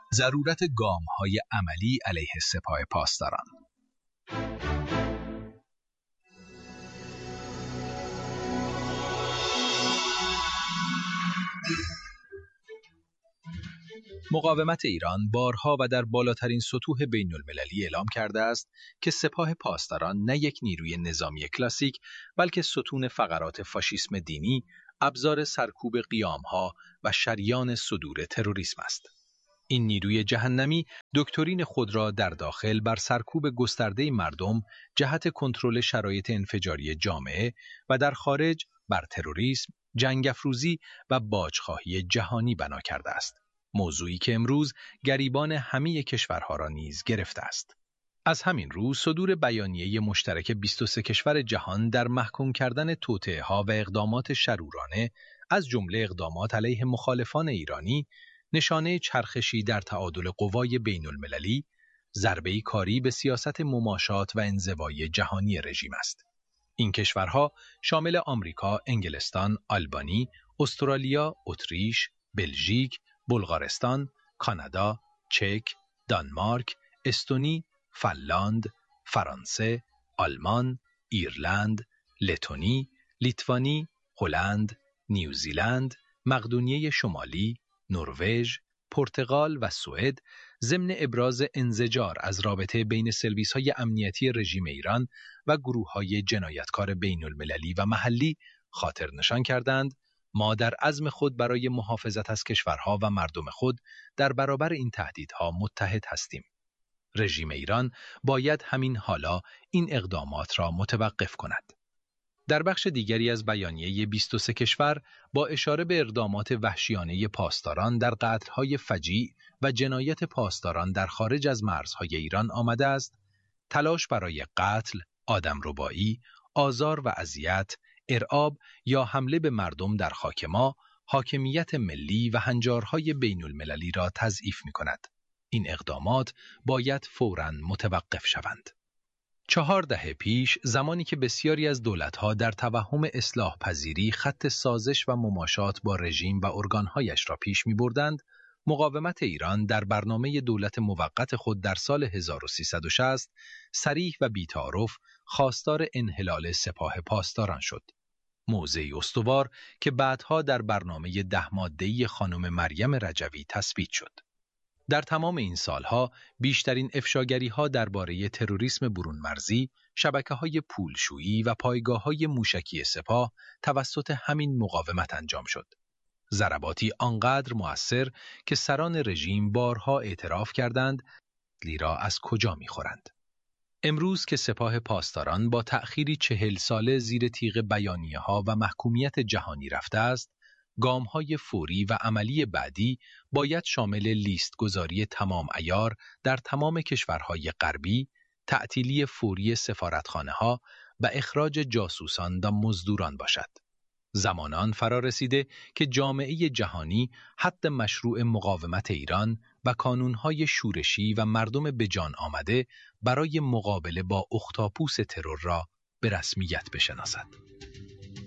ضرورت گام‌های عملی علیه سپاه پاسداران. مقاومت ایران بارها و در بالاترین سطوح بین‌المللی اعلام کرده است که سپاه پاسداران نه یک نیروی نظامی کلاسیک، بلکه ستون فقرات فاشیسم دینی، ابزار سرکوب قیام‌ها و شریان صدور تروریسم است. این نیروی جهنمی دکترین خود را در داخل بر سرکوب گسترده مردم جهت کنترل شرایط انفجاری جامعه و در خارج بر تروریسم، جنگ افروزی و باجخواهی جهانی بنا کرده است. موضوعی که امروز گریبان همه کشورها را نیز گرفته است. از همین رو صدور بیانیه مشترک 23 کشور جهان در محکوم کردن توطئه‌ها و اقدامات شرورانه از جمله اقدامات علیه مخالفان ایرانی نشانه چرخشی در تعادل قوای بین‌المللی، ضربه‌ای کاری به سیاست مماشات و انزوای جهانی رژیم است. این کشورها شامل آمریکا، انگلستان، آلبانی، استرالیا، اتریش، بلژیک، بلغارستان، کانادا، چک، دانمارک، استونی، فنلاند، فرانسه، آلمان، ایرلند، لتونی، لیتوانی، هلند، نیوزیلند، مقدونیه شمالی، نروژ، پرتغال و سوئد ضمن ابراز انزجار از رابطه بین سرویس‌های امنیتی رژیم ایران و گروه‌های جنایتکار بین‌المللی و محلی خاطر نشان کردند ما در عزم خود برای محافظت از کشورها و مردم خود در برابر این تهدیدها متحد هستیم. رژیم ایران باید همین حالا این اقدامات را متوقف کند. در بخش دیگری از بیانیه 23 کشور با اشاره به اقدامات وحشیانه پاسداران در قتل‌های فجیع و جنایت پاسداران در خارج از مرزهای ایران آمده است تلاش برای قتل، آدمربایی، آزار و اذیت، ارعاب یا حمله به مردم در خاک ما، حاکمیت ملی و هنجارهای بین‌المللی را تضعیف می‌کند. این اقدامات باید فوراً متوقف شوند. 4 دهه پیش، زمانی که بسیاری از دولت‌ها در توهم اصلاح پذیری خط سازش و مماشات با رژیم و ارگان‌هایش را پیش می‌بردند، مقاومت ایران در برنامه دولت موقت خود در سال 1360 صریح و بی‌تعارف خواستار انحلال سپاه پاسداران شد. موضعی استوار که بعدها در برنامه 10 ماده‌ای خانم مریم رجوی تثبیت شد. در تمام این سالها بیشترین افشاگری‌ها درباره تروریسم برون مرزی، شبکه‌های پولشویی و پایگاه‌های موشکی سپاه توسط همین مقاومت انجام شد. ضرباتی آنقدر مؤثر که سران رژیم بارها اعتراف کردند لیرا از کجا می‌خورند. امروز که سپاه پاسداران با تأخیری 40 ساله زیر تیغ بیانیه‌ها و محکومیت جهانی رفته است، گام‌های فوری و عملی بعدی باید شامل لیست گذاری تمام عیار در تمام کشورهای غربی، تعطیلی فوری سفارتخانه‌ها و اخراج جاسوسان و مزدوران باشد. زمان آن فرا رسیده که جامعه جهانی حد مشروع مقاومت ایران و کانون‌های شورشی و مردم به جان آمده برای مقابله با اختاپوس ترور را به رسمیت بشناسد.